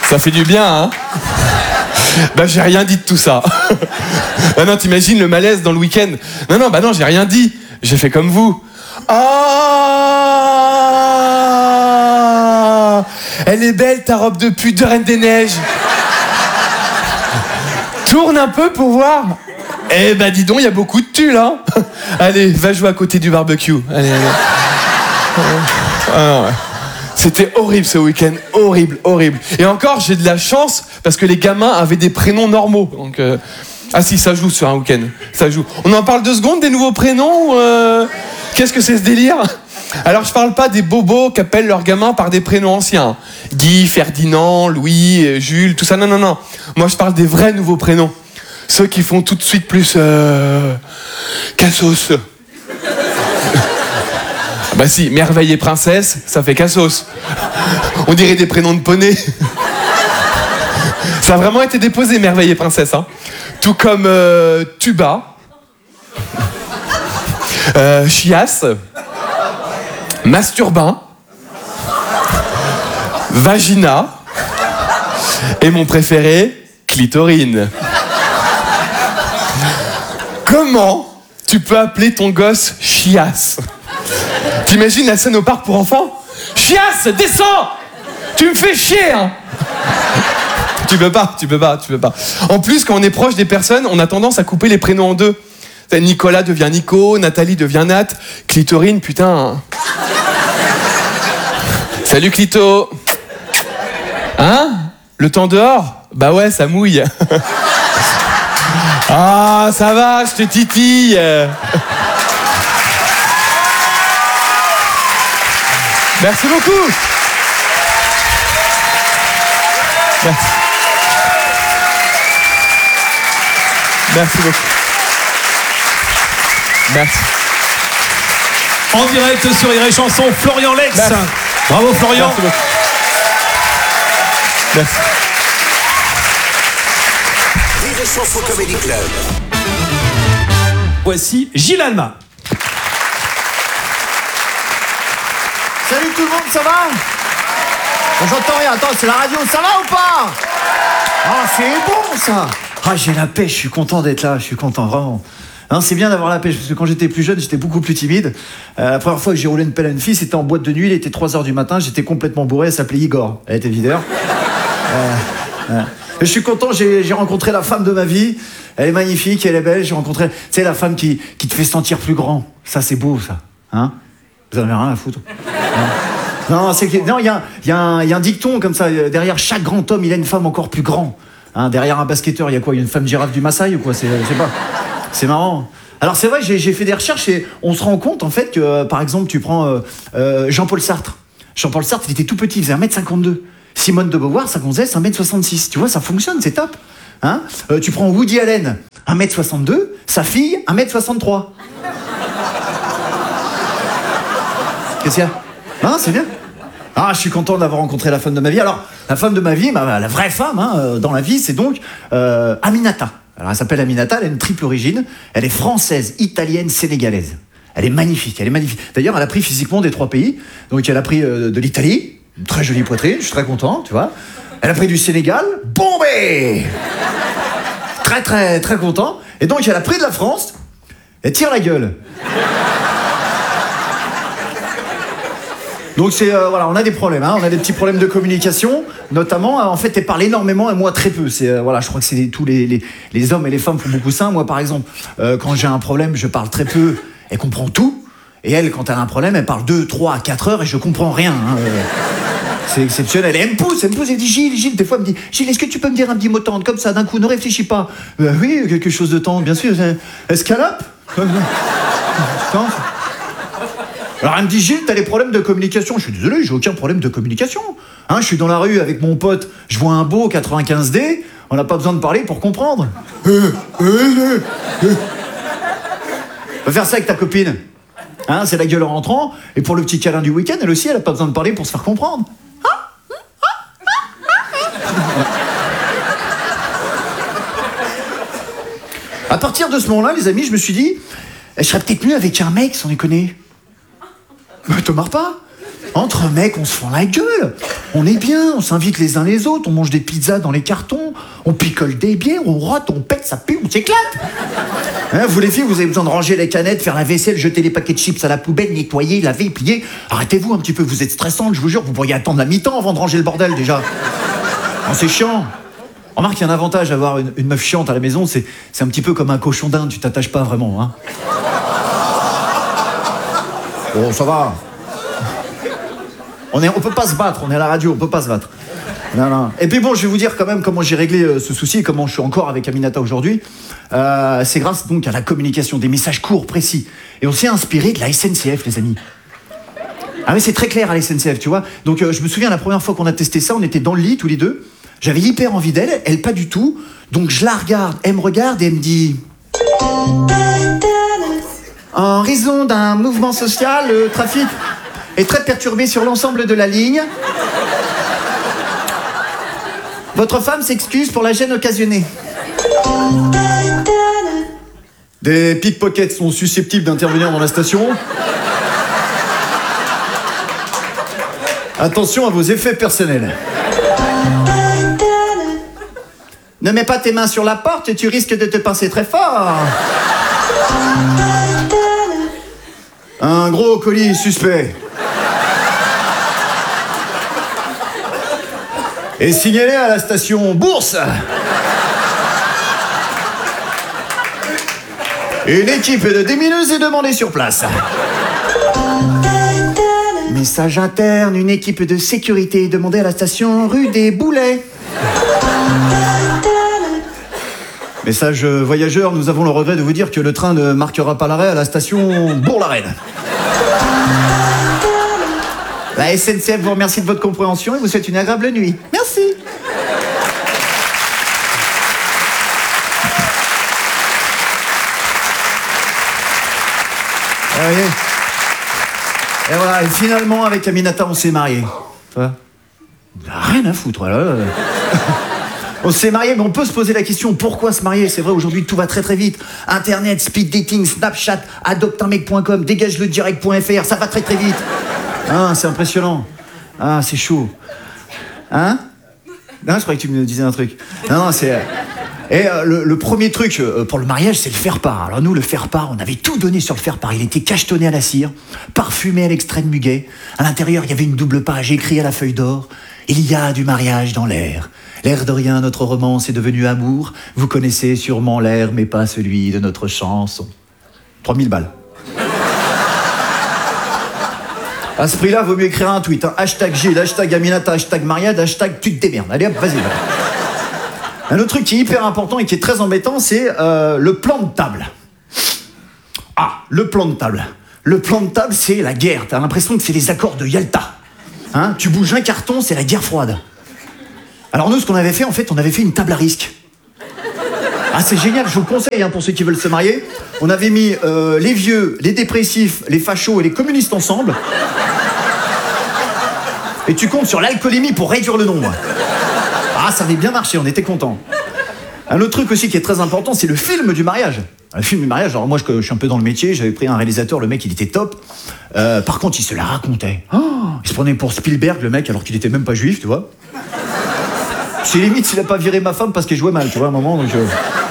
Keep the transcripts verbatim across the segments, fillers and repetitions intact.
Ça fait du bien, hein. Bah j'ai rien dit de tout ça. Ah non, t'imagines le malaise dans le week-end. Non, non, bah non, j'ai rien dit. J'ai fait comme vous. Ah, elle est belle ta robe de pute de Reine des Neiges. Tourne un peu pour voir. Eh bah dis donc, il y a beaucoup de tulle, hein. Allez, va jouer à côté du barbecue. Allez, allez. Ah non, ouais. C'était horrible ce week-end, horrible, horrible. Et encore, j'ai de la chance parce que les gamins avaient des prénoms normaux. Donc, euh... ah si, ça joue sur un week-end, ça joue. On en parle deux secondes des nouveaux prénoms euh... Qu'est-ce que c'est ce délire? Alors, je parle pas des bobos qui appellent leurs gamins par des prénoms anciens. Guy, Ferdinand, Louis, Jules, tout ça. Non, non, non. Moi, je parle des vrais nouveaux prénoms. Ceux qui font tout de suite plus... Euh... Cassos. Bah si, Merveille et Princesse, ça fait Cassos. On dirait des prénoms de poney. Ça a vraiment été déposé, Merveille et Princesse. Hein. Tout comme euh, Tuba, euh, Chiasse, Masturbin, Vagina, et mon préféré, Clitorine. Comment tu peux appeler ton gosse Chiasse? T'imagines la scène au parc pour enfants? Chiasse, descends! Tu me fais chier, hein. Tu peux pas, tu peux pas, tu peux pas. En plus, quand on est proche des personnes, on a tendance à couper les prénoms en deux. Nicolas devient Nico, Nathalie devient Nat, Clitorine, putain. Salut Clito. Hein? Le temps dehors? Bah ouais, ça mouille. Ah, ça va, je te titille. Merci beaucoup. Merci. Merci beaucoup. Merci. En direct sur Rire et Chanson, Florian Lex. Merci. Bravo Florian. Merci beaucoup. Merci. Rire et Chanson Comedy Club. Voici Gilles Alma. Salut tout le monde, ça va? Bon, j'entends rien, attends, c'est la radio, ça va ou pas? Ah, c'est bon ça. Ah, j'ai la pêche, je suis content d'être là, je suis content, vraiment. Hein, c'est bien d'avoir la pêche, parce que quand j'étais plus jeune, j'étais beaucoup plus timide. Euh, la première fois que j'ai roulé une pelle à une fille, c'était en boîte de nuit, il était trois heures du matin, j'étais complètement bourré, elle s'appelait Igor, elle était videur. Euh, euh. Je suis content, j'ai, j'ai rencontré la femme de ma vie, elle est magnifique, elle est belle, j'ai rencontré, tu sais, la femme qui, qui te fait sentir plus grand. Ça, c'est beau, ça. Hein? Vous en avez rien à foutre. Non, c'est que, non, il y a, y, a un, y a un dicton comme ça. Derrière chaque grand homme, il y a une femme encore plus grande. Hein, derrière un basketteur, il y a quoi? Il y a une femme girafe du Maasai ou quoi? C'est, je sais pas. C'est marrant. Alors c'est vrai, j'ai, j'ai fait des recherches et on se rend compte en fait que, euh, par exemple, tu prends euh, euh, Jean-Paul Sartre. Jean-Paul Sartre, il était tout petit, il faisait un mètre cinquante-deux. Simone de Beauvoir, ça gonzesse, un mètre soixante-six. Tu vois, ça fonctionne, c'est top. Hein, euh, tu prends Woody Allen, un mètre soixante-deux, sa fille, un mètre soixante-trois. Qu'est-ce qu'il y a? Ah, c'est bien. Ah, je suis content d'avoir rencontré la femme de ma vie. Alors, la femme de ma vie, ma, la vraie femme hein, dans la vie, c'est donc euh, Aminata. Alors, elle s'appelle Aminata, elle a une triple origine. Elle est française, italienne, sénégalaise. Elle est magnifique, elle est magnifique. D'ailleurs, elle a pris physiquement des trois pays. Donc, elle a pris euh, de l'Italie, une très jolie poitrine, je suis très content, tu vois. Elle a pris du Sénégal, bombé. Très, très, très content. Et donc, elle a pris de la France, elle tire la gueule. Donc c'est euh, voilà, on a des problèmes, hein, on a des petits problèmes de communication, notamment. Euh, en fait, elle parle énormément et moi très peu. C'est euh, voilà, je crois que c'est tous les, les les hommes et les femmes font beaucoup ça. Moi, par exemple, euh, quand j'ai un problème, je parle très peu. Elle comprend tout. Et elle, quand elle a un problème, elle parle deux, trois, quatre heures et je comprends rien. Hein, euh, c'est exceptionnel. Et elle me pousse, elle me pousse, elle me dit Gilles, Gilles. Des fois, elle me dit Gilles, est-ce que tu peux me dire un petit mot tendre comme ça d'un coup, ne réfléchis pas. Euh, oui, quelque chose de tendre, bien sûr. Escalope. Alors elle me dit Gilles, t'as des problèmes de communication. Je suis désolé, j'ai aucun problème de communication. Hein, je suis dans la rue avec mon pote, je vois un beau quatre-vingt-quinze D, on n'a pas besoin de parler pour comprendre. Euh, euh, euh. Va faire ça avec ta copine. Hein, c'est la gueule en rentrant, et pour le petit câlin du week-end, elle aussi, elle n'a pas besoin de parler pour se faire comprendre. À partir de ce moment-là, les amis, je me suis dit, je serais peut-être mieux avec un mec, sans déconner. Mais te marre pas. Entre mecs, on se fend la gueule. On est bien, on s'invite les uns les autres, on mange des pizzas dans les cartons, on picole des bières, on rote, on pète, ça pue, on s'éclate. Hein, vous les filles, vous avez besoin de ranger les canettes, faire la vaisselle, jeter les paquets de chips à la poubelle, nettoyer, laver, plier. Arrêtez-vous un petit peu, vous êtes stressante, je vous jure, vous pourriez attendre la mi-temps avant de ranger le bordel déjà. Non, c'est chiant. Remarque qu'il y a un avantage à avoir une, une meuf chiante à la maison, c'est, c'est un petit peu comme un cochon d'Inde, tu t'attaches pas vraiment. Hein. Bon, ça va. On est, on peut pas se battre, on est à la radio, on peut pas se battre. Non, non. Et puis bon, je vais vous dire quand même comment j'ai réglé euh, ce souci et comment je suis encore avec Aminata aujourd'hui. Euh, c'est grâce donc à la communication, des messages courts, précis. Et on s'est inspiré de la S N C F, les amis. Ah oui, c'est très clair à la S N C F, tu vois. Donc euh, je me souviens la première fois qu'on a testé ça, on était dans le lit tous les deux. J'avais hyper envie d'elle, elle pas du tout. Donc je la regarde, elle me regarde et elle me dit... En raison d'un mouvement social, le trafic est très perturbé sur l'ensemble de la ligne. Votre femme s'excuse pour la gêne occasionnée. Des pickpockets sont susceptibles d'intervenir dans la station. Attention à vos effets personnels. Ne mets pas tes mains sur la porte, tu risques de te pincer très fort. Un gros colis suspect. Et signalé à la station Bourse. Une équipe de démineuses est demandée sur place. Message interne, une équipe de sécurité est demandée à la station rue des Boulets. Message voyageur, nous avons le regret de vous dire que le train ne marquera pas l'arrêt à la station Bourg-la-Reine. La S N C F vous remercie de votre compréhension et vous souhaite une agréable nuit. Merci. Allez. Et voilà, et finalement avec Aminata on s'est mariés. Tu vois ? Rien à foutre, là. On s'est mariés, mais on peut se poser la question, pourquoi se marier ? C'est vrai, aujourd'hui, tout va très très vite. Internet, speed dating, Snapchat, adopte un mec point com, dégage le direct point F R, ça va très très vite. Ah, c'est impressionnant. Ah, c'est chaud. Hein ? Non, je croyais que tu me disais un truc. Non, non, c'est... Et euh, le, le premier truc euh, pour le mariage, c'est le faire-part. Alors nous, le faire-part, on avait tout donné sur le faire-part. Il était cachetonné à la cire, parfumé à l'extrait de muguet. À l'intérieur, il y avait une double page écrite à la feuille d'or. Il y a du mariage dans l'air. L'air de rien, notre romance est devenue amour. Vous connaissez sûrement l'air, mais pas celui de notre chanson. trois mille balles. À ce prix-là, vaut mieux écrire un tweet. Hein. Hashtag Gilles, hashtag Aminata, hashtag Mariade, hashtag tu te démerdes. Allez hop, vas-y. Va. Un autre truc qui est hyper important et qui est très embêtant, c'est euh, le plan de table. Ah, le plan de table. Le plan de table, c'est la guerre. T'as l'impression que c'est les accords de Yalta. Hein, tu bouges un carton, c'est la guerre froide. Alors nous, ce qu'on avait fait, en fait, on avait fait une table à risque. Ah, c'est génial, je vous le conseille hein, pour ceux qui veulent se marier. On avait mis euh, les vieux, les dépressifs, les fachos et les communistes ensemble. Et tu comptes sur l'alcoolémie pour réduire le nombre. Ah, ça avait bien marché, on était contents. Un autre truc aussi qui est très important, c'est le film du mariage. Le film du mariage, alors moi je, je suis un peu dans le métier, j'avais pris un réalisateur, le mec il était top. Euh, par contre, il se la racontait. Oh, il se prenait pour Spielberg, le mec, alors qu'il était même pas juif, tu vois. C'est limite s'il a pas viré ma femme parce qu'elle jouait mal, tu vois, à un moment, donc... Euh...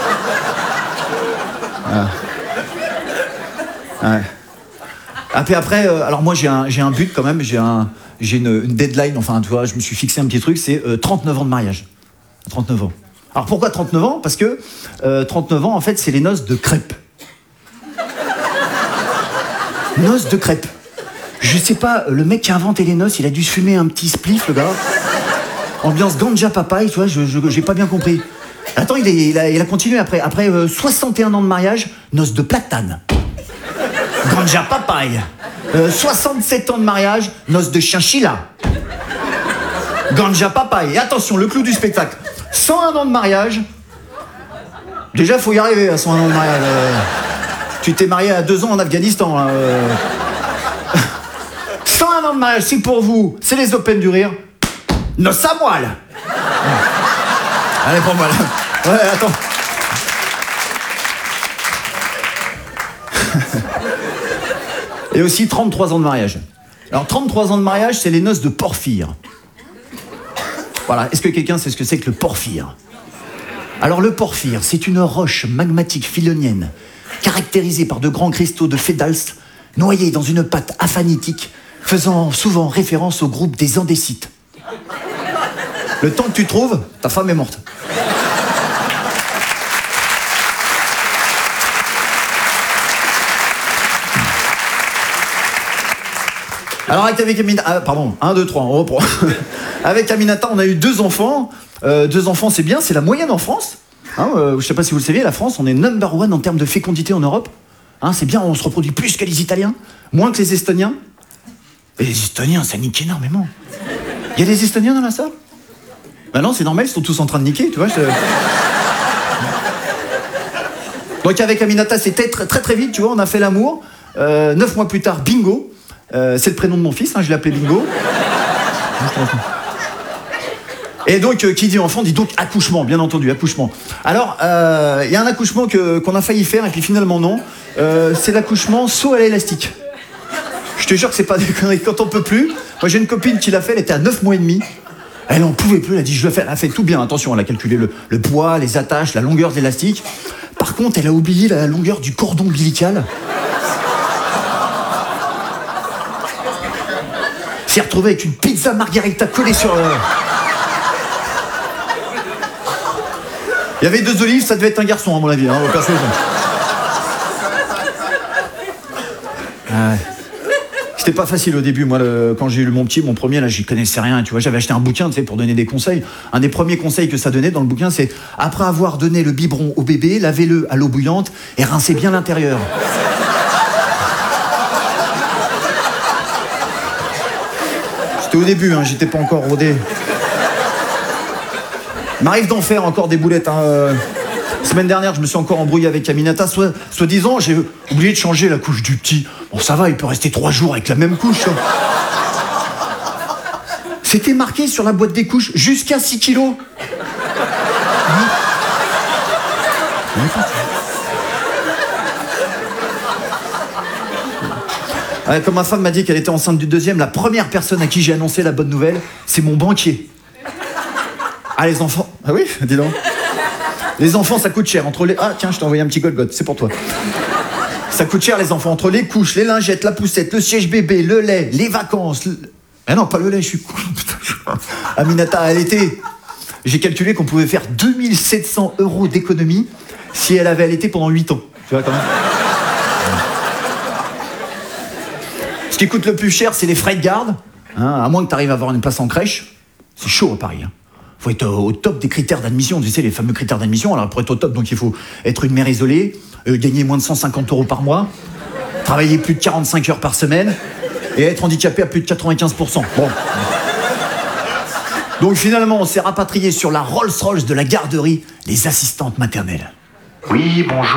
Ah. Ouais. Après, après euh, alors moi j'ai un, j'ai un but quand même, j'ai, un, j'ai une, une deadline, enfin tu vois, je me suis fixé un petit truc, c'est euh, trente-neuf ans de mariage. trente-neuf ans. Alors pourquoi trente-neuf ans ? Parce que euh, trente-neuf ans, en fait, c'est les noces de crêpes. Noces de crêpes. Je sais pas, le mec qui a inventé les noces, il a dû se fumer un petit spliff, le gars. Ambiance ganja papaye, tu vois, je, je, j'ai pas bien compris. Attends, il, est, il, a, il a continué après. Après euh, soixante et un ans de mariage, noces de platane. Ganja papaye. Euh, soixante-sept ans de mariage, noces de chinchilla. Ganja papaye. Et attention, le clou du spectacle. cent un ans de mariage. Déjà, faut y arriver à cent un ans de mariage. Euh, tu t'es marié à deux ans en Afghanistan. Là, euh. cent un ans de mariage, si pour vous, c'est les Open du rire. Noces à moelle. Ouais. Allez, pour moi là. Ouais, attends. Et aussi trente-trois ans de mariage. Alors, trente-trois ans de mariage, c'est les noces de Porphyre. Voilà, est-ce que quelqu'un sait ce que c'est que le porphyre? Alors, le porphyre, c'est une roche magmatique philonienne, caractérisée par de grands cristaux de fédalstes, noyés dans une pâte aphanitique, faisant souvent référence au groupe des andécites. Le temps que tu trouves, ta femme est morte. Alors avec, avec Aminata, ah, pardon, un, deux, trois, on reprend. Avec Aminata, on a eu deux enfants. Euh, deux enfants, c'est bien, c'est la moyenne en France. Hein, euh, je ne sais pas si vous le savez, la France, on est number one en termes de fécondité en Europe. Hein, c'est bien, on se reproduit plus que les Italiens, moins que les Estoniens. Et les Estoniens, ça nique énormément. Il y a des Estoniens dans la salle? Ben non, c'est normal, ils sont tous en train de niquer, tu vois. Je... Donc avec Aminata, c'était très, très très vite, tu vois, on a fait l'amour. Euh, neuf mois plus tard, bingo. Euh, c'est le prénom de mon fils, hein, je l'ai appelé Bingo. Et donc, euh, qui dit enfant, dit donc accouchement, bien entendu, accouchement. Alors, il euh, y a un accouchement que, qu'on a failli faire, et puis finalement non. Euh, c'est l'accouchement saut à l'élastique. Je te jure que c'est pas des conneries, quand on peut plus. Moi, j'ai une copine qui l'a fait, elle était à neuf mois et demi. Elle en pouvait plus, elle a dit, je le fais. Elle a fait tout bien, attention, elle a calculé le, le poids, les attaches, la longueur de l'élastique. Par contre, elle a oublié la longueur du cordon ombilical. S'est retrouvé avec une pizza margarita collée sur le... Il y avait deux olives, ça devait être un garçon à mon avis, hein, perso. Ah ouais. C'était pas facile au début, moi, le... quand j'ai eu mon petit, mon premier, là, j'y connaissais rien, tu vois, j'avais acheté un bouquin, tu sais, pour donner des conseils. Un des premiers conseils que ça donnait dans le bouquin, c'est après avoir donné le biberon au bébé, lavez-le à l'eau bouillante et rincez bien l'intérieur. C'était au début, hein, j'étais pas encore rodé. Il m'arrive d'en faire encore des boulettes. Hein. Euh, semaine dernière, je me suis encore embrouillé avec Aminata. Soit, soi-disant, j'ai oublié de changer la couche du petit. Bon, ça va, il peut rester trois jours avec la même couche. Hein. C'était marqué sur la boîte des couches jusqu'à six kilos. Ouais, comme ma femme m'a dit qu'elle était enceinte du deuxième, la première personne à qui j'ai annoncé la bonne nouvelle, c'est mon banquier. Ah, les enfants... Ah oui, dis donc. Les enfants, ça coûte cher. Entre les... Ah, tiens, je t'ai envoyé un petit Golgot, c'est pour toi. Ça coûte cher, les enfants. Entre les couches, les lingettes, la poussette, le siège bébé, le lait, les vacances... Le... Ah non, pas le lait, je suis... Aminata, à l'été, j'ai calculé qu'on pouvait faire deux mille sept cents euros d'économie si elle avait allaité pendant huit ans. Tu vois, quand même. Ce qui coûte le plus cher, c'est les frais de garde. Hein, à moins que tu arrives à avoir une place en crèche. C'est chaud à Paris. Hein. Faut être au top des critères d'admission. Tu sais, les fameux critères d'admission. Alors, pour être au top, donc, il faut être une mère isolée, euh, gagner moins de cent cinquante euros par mois, travailler plus de quarante-cinq heures par semaine et être handicapé à plus de quatre-vingt-quinze pour cent. Bon. Donc, finalement, on s'est rapatrié sur la Rolls-Royce de la garderie, les assistantes maternelles. Oui, bonjour.